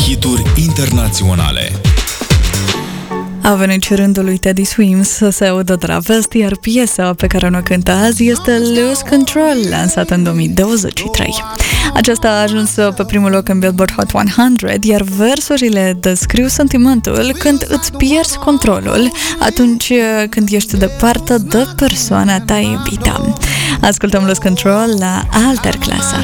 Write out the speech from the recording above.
hituri internaționale. A venit și rândul lui Teddy Swims să se audă de la vest, iar piesa pe care o cântă azi este Lose Control, lansată în 2023. Aceasta a ajuns pe primul loc în Billboard Hot 100, iar versurile descriu sentimentul când îți pierzi controlul atunci când ești departe de persoana ta iubită. Ascultăm Lose Control la Alterclass.